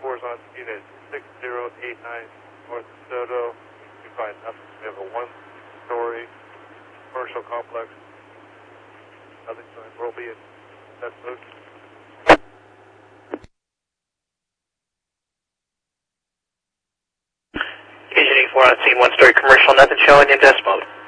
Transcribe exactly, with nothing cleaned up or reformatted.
four is on scene at six zero eight nine North DeSoto. We find nothing. We have a one-story commercial complex. Nothing showing. We'll be in test mode. Agent eighty-four on scene, one-story commercial, nothing showing in test mode.